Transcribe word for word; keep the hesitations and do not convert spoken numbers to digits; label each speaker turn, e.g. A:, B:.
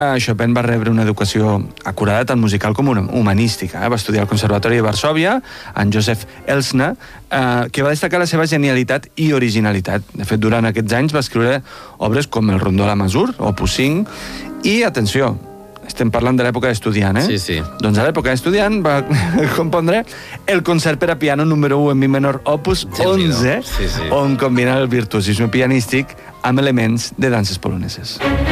A: Chopin va rebre una educació acurada tant musical com humanística. Va estudiar al Conservatori de Varsòvia amb Joseph Elsner, que va destacar la seva genialitat i originalitat. De fet, durant aquests anys va escriure obres com el Rondó a la Masur, Opus cinc, i, atenció, estem parlant de l'època d'estudiant, eh?
B: Sí, sí.
A: Doncs a l'època d'estudiant va compondre el concert per a piano número u en mi menor, Opus onze,
B: sí, sí.
A: on combina el virtuosisme pianístic amb elements de danses poloneses.